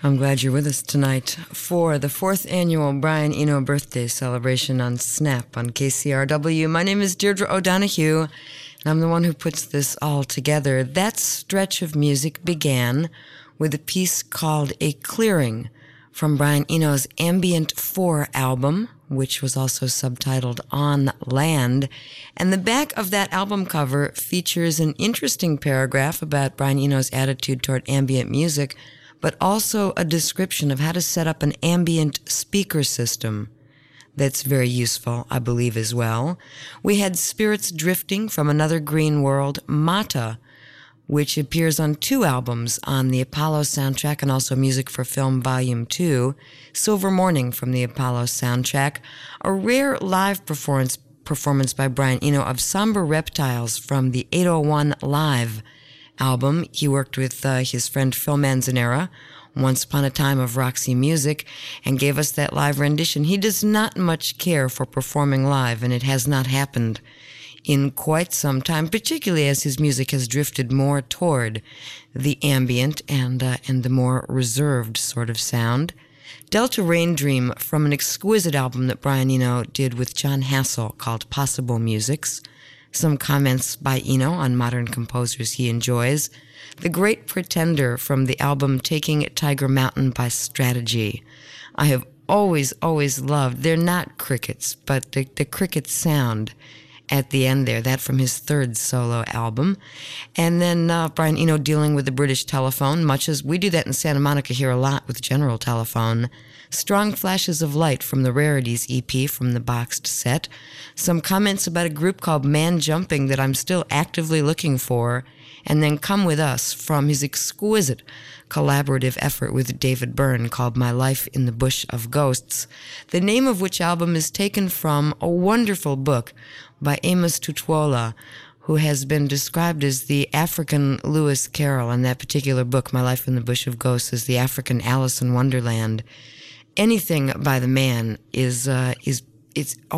I'm glad you're with us tonight for the 4th annual Brian Eno birthday celebration on Snap on KCRW. My name is Deirdre O'Donoghue, and I'm the one who puts this all together. That stretch of music began with a piece called A Clearing from Brian Eno's Ambient 4 album, which was also subtitled On Land. And the back of that album cover features an interesting paragraph about Brian Eno's attitude toward ambient music, but also a description of how to set up an ambient speaker system that's very useful, I believe, as well. We had Spirits Drifting from Another Green World, Mata, which appears on 2 albums on the Apollo soundtrack and also Music for Film Volume 2, Silver Morning from the Apollo soundtrack, a rare live performance by Brian Eno of Somber Reptiles from the 801 Live album. He worked with his friend Phil Manzanera, Once Upon a Time of Roxy Music, and gave us that live rendition. He does not much care for performing live, and it has not happened in quite some time, particularly as his music has drifted more toward the ambient and the more reserved sort of sound. Delta Rain Dream from an exquisite album that Brian Eno did with John Hassel called Possible Musics. Some comments by Eno on modern composers he enjoys. The Great Pretender from the album Taking Tiger Mountain by Strategy. I have always loved, they're not crickets, but the cricket sound at the end there, that from his 3rd solo album. And then Brian Eno dealing with the British telephone, much as we do that in Santa Monica here a lot with General Telephone. Strong Flashes of Light from the Rarities EP from the boxed set. Some comments about a group called Man Jumping that I'm still actively looking for. And then Come With Us from his exquisite collaborative effort with David Byrne called My Life in the Bush of Ghosts, the name of which album is taken from a wonderful book by Amos Tutuola, who has been described as the African Lewis Carroll. In that particular book, My Life in the Bush of Ghosts, is the African Alice in Wonderland. Anything by the man is it's a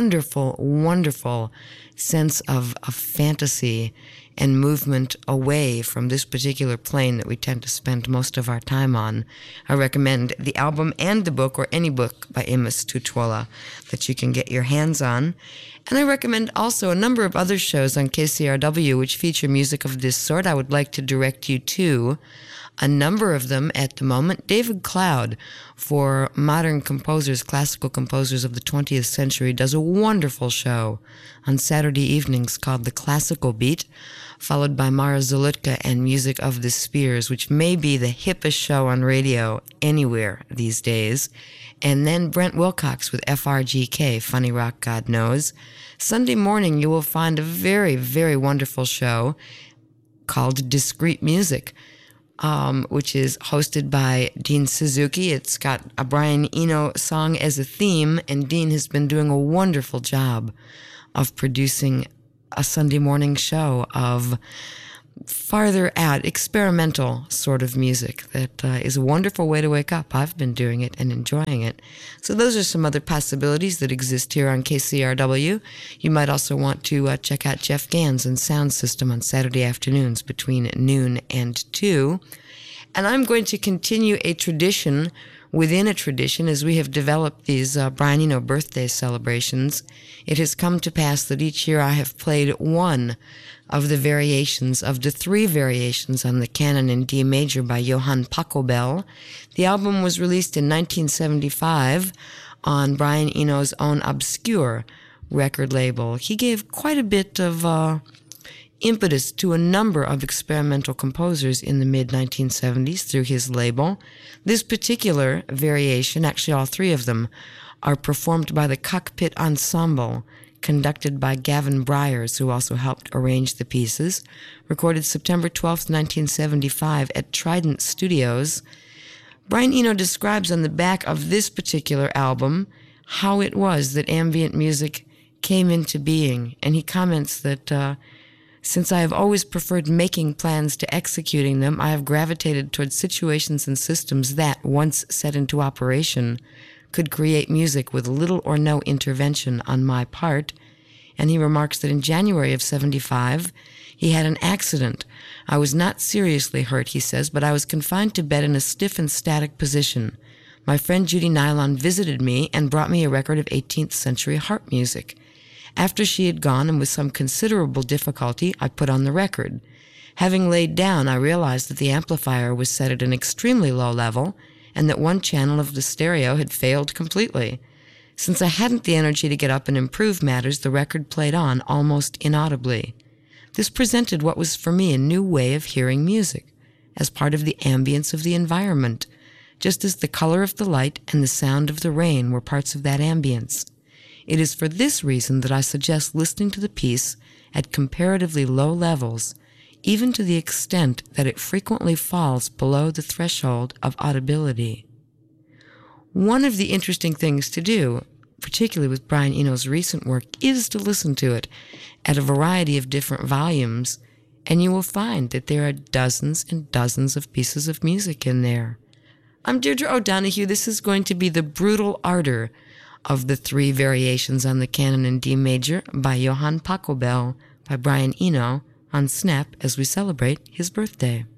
wonderful sense of fantasy and movement away from this particular plane that we tend to spend most of our time on. I recommend the album and the book, or any book by Amos Tutuola that you can get your hands on. And I recommend also a number of other shows on KCRW which feature music of this sort. I would like to direct you to a number of them at the moment. David Cloud, for modern composers, classical composers of the 20th century, does a wonderful show on Saturday evenings called The Classical Beat, followed by Mara Zolutka and Music of the Spears, which may be the hippest show on radio anywhere these days. And then Brent Wilcox with FRGK, Funny Rock God Knows. Sunday morning you will find a very, very wonderful show called Discreet Music, which is hosted by Dean Suzuki. It's got a Brian Eno song as a theme, and Dean has been doing a wonderful job of producing a Sunday morning show of farther out, experimental sort of music that is a wonderful way to wake up. I've been doing it and enjoying it. So those are some other possibilities that exist here on KCRW. You might also want to check out Jeff Gans and Sound System on Saturday afternoons between noon and 2. And I'm going to continue a tradition within a tradition as we have developed these Brian Eno birthday celebrations. It has come to pass that each year I have played one of the variations, of the 3 variations on the Canon in D major by Johann Pachelbel. The album was released in 1975 on Brian Eno's own Obscure record label. He gave quite a bit of impetus to a number of experimental composers in the mid-1970s through his label. This particular variation, actually all 3 of them, are performed by the Cockpit Ensemble, conducted by Gavin Bryars, who also helped arrange the pieces. Recorded September 12th, 1975 at Trident Studios. Brian Eno describes on the back of this particular album how it was that ambient music came into being, and he comments that since I have always preferred making plans to executing them, I have gravitated towards situations and systems that, once set into operation, could create music with little or no intervention on my part. And he remarks that in January of 75, He had an accident. I was not seriously hurt, he says, but I was confined to bed in a stiff and static position. My friend Judy Nylon visited me and brought me a record of 18th century harp music. After she had gone, and with some considerable difficulty, I put on the record. Having laid down, I realized that the amplifier was set at an extremely low level, and that one channel of the stereo had failed completely. Since I hadn't the energy to get up and improve matters, the record played on almost inaudibly. This presented what was for me a new way of hearing music, as part of the ambience of the environment, just as the color of the light and the sound of the rain were parts of that ambience. It is for this reason that I suggest listening to the piece at comparatively low levels, even to the extent that it frequently falls below the threshold of audibility. One of the interesting things to do, particularly with Brian Eno's recent work, is to listen to it at a variety of different volumes, and you will find that there are dozens and dozens of pieces of music in there. I'm Deirdre O'Donoghue. This is going to be the brutal ardor of the 3 variations on the Canon in D major by Johann Pachelbel by Brian Eno on Snap as we celebrate his birthday.